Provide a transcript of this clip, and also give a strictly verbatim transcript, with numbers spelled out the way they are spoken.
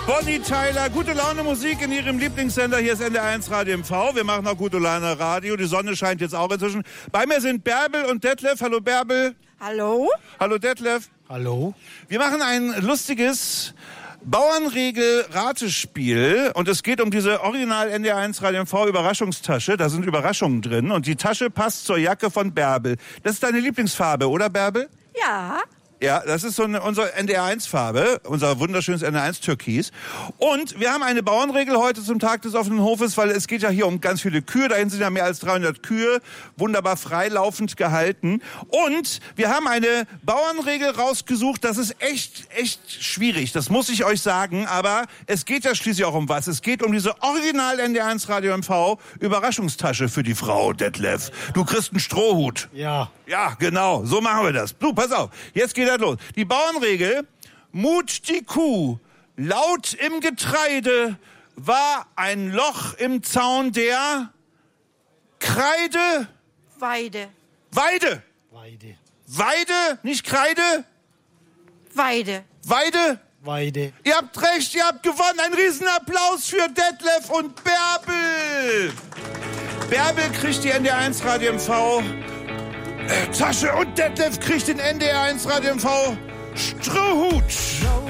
Bonnie Tyler, gute Laune Musik in ihrem Lieblingssender. Hier ist N D R eins Radio M V. Wir machen auch gute Laune Radio. Die Sonne scheint jetzt auch inzwischen. Bei mir sind Bärbel und Detlef. Hallo Bärbel. Hallo. Hallo Detlef. Hallo. Wir machen ein lustiges Bauernregel-Ratespiel und es geht um diese Original N D R eins Radio M V Überraschungstasche. Da sind Überraschungen drin und die Tasche passt zur Jacke von Bärbel. Das ist deine Lieblingsfarbe, oder Bärbel? Ja. Ja, das ist so eine, unsere N D R eins Farbe, unser wunderschönes N D R eins Türkis. Und wir haben eine Bauernregel heute zum Tag des offenen Hofes, weil es geht ja hier um ganz viele Kühe. Dahin sind ja mehr als dreihundert Kühe, wunderbar freilaufend gehalten. Und wir haben eine Bauernregel rausgesucht, das ist echt, echt schwierig, das muss ich euch sagen. Aber es geht ja schließlich auch um was. Es geht um diese Original N D R eins Radio M V Überraschungstasche für die Frau, Detlef. Du kriegst einen Strohhut. Ja. Ja, genau, so machen wir das. Du, pass auf, jetzt geht das los. Die Bauernregel, Mut die Kuh, laut im Getreide, war ein Loch im Zaun der Kreide, Weide. Weide, Weide. Weide, nicht Kreide, Weide. Weide. Weide. Ihr habt recht, ihr habt gewonnen. Ein Riesenapplaus für Detlef und Bärbel. Bärbel kriegt die N D R eins Radio M V Tasche und Detlef kriegt den N D R eins Radio M V Strohhut.